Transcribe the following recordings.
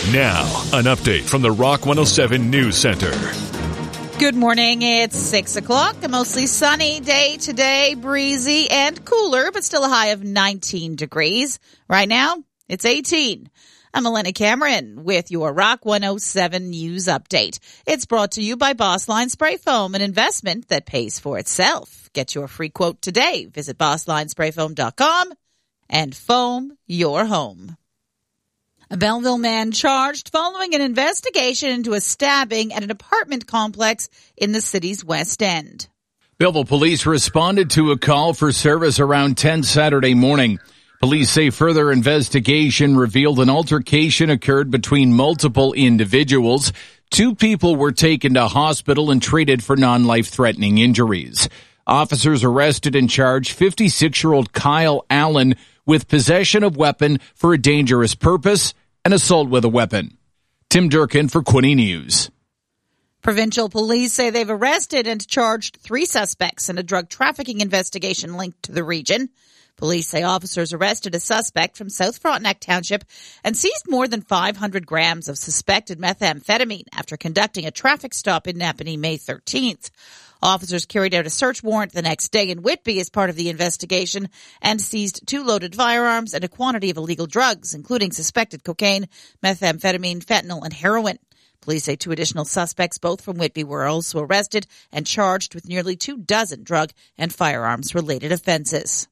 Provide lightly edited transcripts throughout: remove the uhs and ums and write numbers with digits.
Now, an update from the Rock 107 News Center. Good morning. It's 6 o'clock. A mostly sunny day today, breezy and cooler, but still a high of 19 degrees. Right now, it's 18. I'm Elena Cameron with your Rock 107 News Update. It's brought to you by Bossline Spray Foam, an investment that pays for itself. Get your free quote today. Visit BosslineSprayFoam.com and foam your home. A Belleville man charged following an investigation into a stabbing at an apartment complex in the city's West End. Belleville police responded to a call for service around 10 Saturday morning. Police say further investigation revealed an altercation occurred between multiple individuals. 2 people were taken to hospital and treated for non-life-threatening injuries. Officers arrested and charged 56-year-old Kyle Allen with possession of weapon for a dangerous purpose and assault with a weapon. Tim Durkin for Quinny News. Provincial police say they've arrested and charged 3 suspects in a drug trafficking investigation linked to the region. Police say officers arrested a suspect from South Frontenac Township and seized more than 500 grams of suspected methamphetamine after conducting a traffic stop in Napanee May 13th. Officers carried out a search warrant the next day in Whitby as part of the investigation and seized 2 loaded firearms and a quantity of illegal drugs, including suspected cocaine, methamphetamine, fentanyl, and heroin. Police say 2 additional suspects, both from Whitby, were also arrested and charged with nearly 24 drug and firearms-related offenses.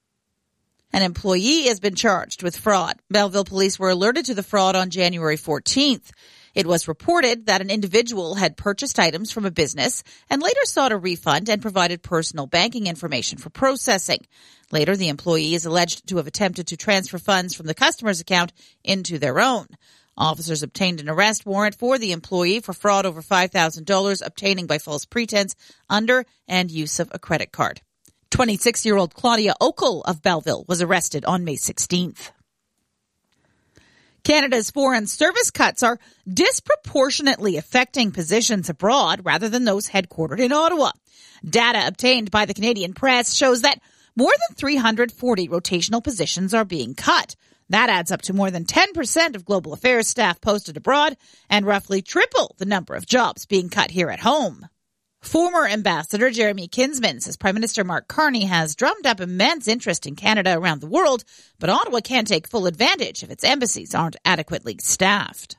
An employee has been charged with fraud. Belleville police were alerted to the fraud on January 14th. It was reported that an individual had purchased items from a business and later sought a refund and provided personal banking information for processing. Later, the employee is alleged to have attempted to transfer funds from the customer's account into their own. Officers obtained an arrest warrant for the employee for fraud over $5,000, obtaining by false pretense under and use of a credit card. 26-year-old Claudia Okel of Belleville was arrested on May 16th. Canada's foreign service cuts are disproportionately affecting positions abroad rather than those headquartered in Ottawa. Data obtained by the Canadian Press shows that more than 340 rotational positions are being cut. That adds up to more than 10% of global affairs staff posted abroad and roughly triple the number of jobs being cut here at home. Former Ambassador Jeremy Kinsman says Prime Minister Mark Carney has drummed up immense interest in Canada around the world, but Ottawa can't take full advantage if its embassies aren't adequately staffed.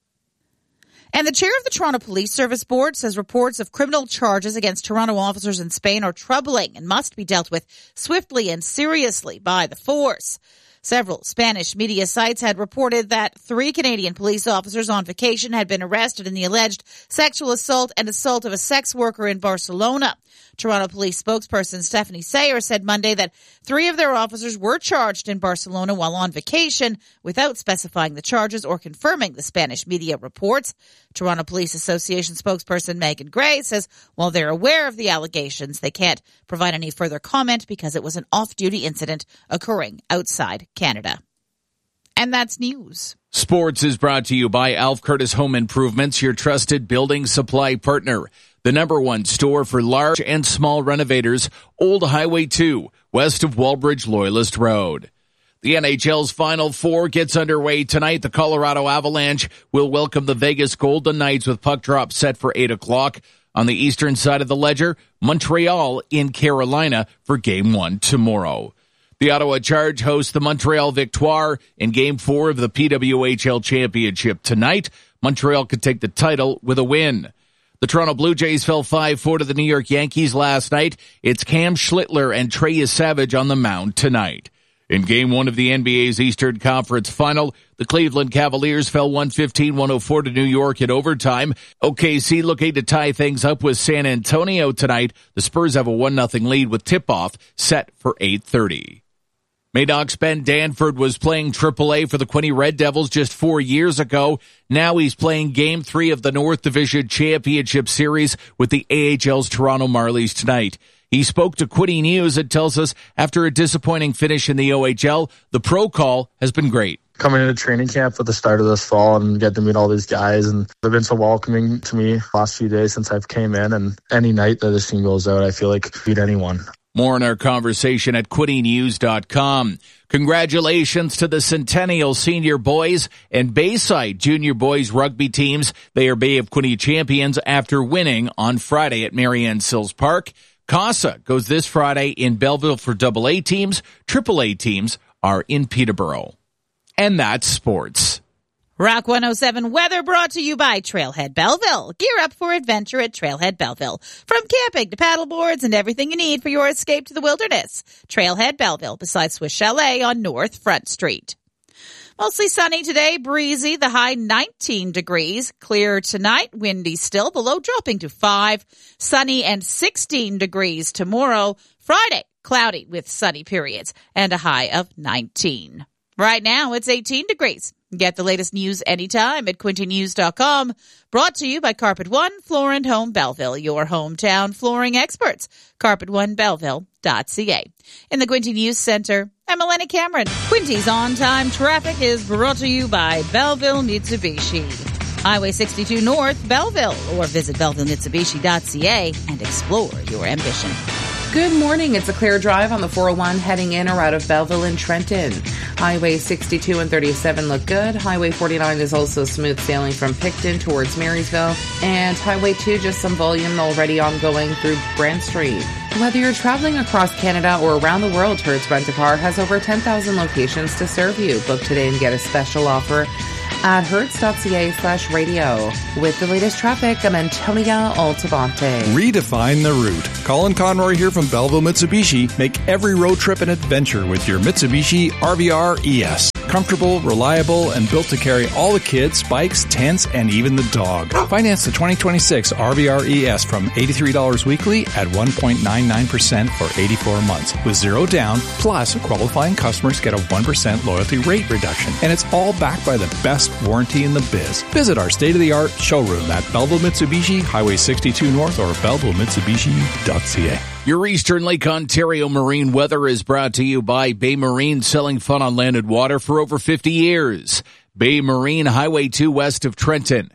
And the chair of the Toronto Police Service Board says reports of criminal charges against Toronto officers in Spain are troubling and must be dealt with swiftly and seriously by the force. Several Spanish media sites had reported that 3 Canadian police officers on vacation had been arrested in the alleged sexual assault and assault of a sex worker in Barcelona. Toronto police spokesperson Stephanie Sayer said Monday that 3 of their officers were charged in Barcelona while on vacation without specifying the charges or confirming the Spanish media reports. Toronto Police Association spokesperson Megan Gray says while they're aware of the allegations, they can't provide any further comment because it was an off-duty incident occurring outside Canada. And that's news. Sports is brought to you by Alf Curtis Home Improvements, your trusted building supply partner. The #1 store for large and small renovators, Old Highway 2, west of Walbridge Loyalist Road. The NHL's Final Four gets underway tonight. The Colorado Avalanche will welcome the Vegas Golden Knights with puck drop set for 8 o'clock. On the eastern side of the ledger, Montreal in Carolina for Game 1 tomorrow. The Ottawa Charge hosts the Montreal Victoire in Game 4 of the PWHL Championship tonight. Montreal could take the title with a win. The Toronto Blue Jays fell 5-4 to the New York Yankees last night. It's Cam Schlittler and Trey Savage on the mound tonight. In Game 1 of the NBA's Eastern Conference Final, the Cleveland Cavaliers fell 115-104 to New York in overtime. OKC looking to tie things up with San Antonio tonight. The Spurs have a 1-0 lead with tip-off set for 8:30. Madoff's Ben Danford was playing AAA for the Quinny Red Devils just 4 years ago. Now he's playing Game 3 of the North Division Championship Series with the AHL's Toronto Marlies tonight. He spoke to Quinny News and tells us after a disappointing finish in the OHL, the pro call has been great. Coming into training camp at the start of this fall and get to meet all these guys, and they've been so welcoming to me the last few days since I've came in, and any night that this team goes out, I feel like beat anyone. More in our conversation at QuinnyNews.com. Congratulations to the Centennial Senior Boys and Bayside Junior Boys rugby teams. They are Bay of Quinte champions after winning on Friday at Marianne Sills Park. CASA goes this Friday in Belleville for AA teams. AAA teams are in Peterborough. And that's sports. Rock 107 weather brought to you by Trailhead Belleville. Gear up for adventure at Trailhead Belleville. From camping to paddleboards and everything you need for your escape to the wilderness. Trailhead Belleville beside Swiss Chalet on North Front Street. Mostly sunny today, breezy, the high 19 degrees. Clear tonight, windy still, the low dropping to 5. Sunny and 16 degrees tomorrow. Friday, cloudy with sunny periods and a high of 19. Right now, it's 18 degrees. Get the latest news anytime at QuintyNews.com. Brought to you by Carpet One Floor and Home Belleville, your hometown flooring experts. CarpetOneBelleville.ca. In the Quinty News Center, I'm Elena Cameron. Quinty's on-time traffic is brought to you by Belleville Mitsubishi. Highway 62 North, Belleville, or visit BellevilleMitsubishi.ca and explore your ambition. Good morning. It's a clear drive on the 401 heading in or out of Belleville and Trenton. Highway 62 and 37 look good. Highway 49 is also smooth sailing from Picton towards Marysville. And Highway 2, just some volume already ongoing through Brant Street. Whether you're traveling across Canada or around the world, Hertz Rent-A-Car has over 10,000 locations to serve you. Book today and get a special offer at hertz.ca/radio. With the latest traffic, I'm Antonia Altabante. Redefine the route. Colin Conroy here from Belleville Mitsubishi. Make every road trip an adventure with your Mitsubishi RVR ES. Comfortable, reliable, and built to carry all the kids, bikes, tents, and even the dog. Finance the 2026 RVR ES from $83 weekly at 1.99% for 84 months with zero down, plus qualifying customers get a 1% loyalty rate reduction. And it's all backed by the best warranty in the biz. Visit our state-of-the-art showroom at Belleville Mitsubishi, Highway 62 North, or BellevilleMitsubishi.ca. Your Eastern Lake Ontario marine weather is brought to you by Bay Marine, selling fun on land and water for over 50 years. Bay Marine, Highway 2 west of Trenton.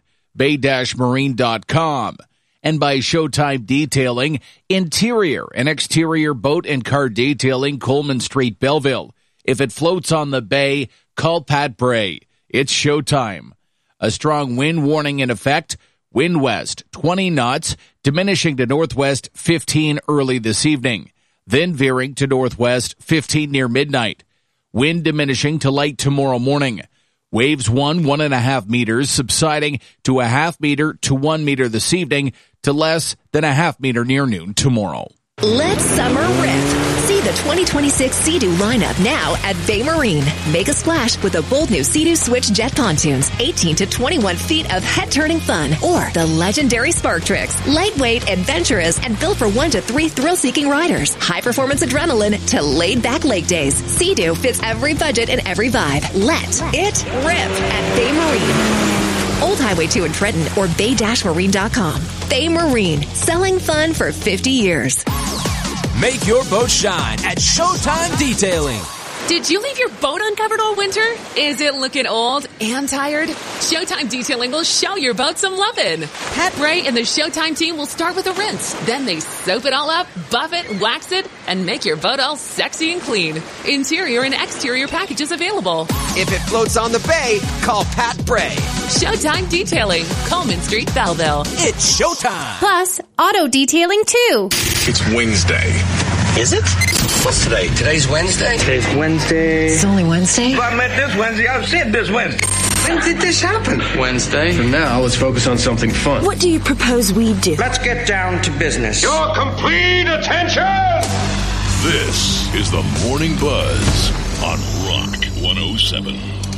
Bay-Marine.com. And by Showtime Detailing, interior and exterior boat and car detailing, Coleman Street, Belleville. If it floats on the bay, call Pat Bray. It's showtime. A strong wind warning in effect. Wind west, 20 knots, diminishing to northwest, 15 early this evening. Then veering to northwest, 15 near midnight. Wind diminishing to light tomorrow morning. Waves 1.5 meters, subsiding to 0.5 meter to 1 meter this evening, to less than 0.5 meter near noon tomorrow. Let summer rip. See the 2026 Sea-Doo lineup now at Bay Marine. Make a splash with the bold new Sea-Doo Switch Jet Pontoons, 18 to 21 feet of head-turning fun. Or the legendary Spark Tricks, lightweight, adventurous, and built for 1 to 3 thrill-seeking riders. High-performance adrenaline to laid-back lake days. Sea-Doo fits every budget and every vibe. Let it rip at Bay Marine. Old Highway 2 in Trenton or bay-marine.com. Bay Marine, selling fun for 50 years. Make your boat shine at Showtime Detailing. Did you leave your boat uncovered all winter? Is it looking old and tired? Showtime Detailing will show your boat some lovin'. Pat Bray and the Showtime team will start with a rinse. Then they soap it all up, buff it, wax it, and make your boat all sexy and clean. Interior and exterior packages available. If it floats on the bay, call Pat Bray. Showtime Detailing, Coleman Street, Belleville. It's showtime. Plus, auto detailing too. It's Wednesday. Is it? What's today? Today's Wednesday? Today's Wednesday. It's only Wednesday? Well, I meant this Wednesday. I've said this Wednesday. When did this happen? Wednesday. For now, let's focus on something fun. What do you propose we do? Let's get down to business. Your complete attention! This is the Morning Buzz on Rock 107.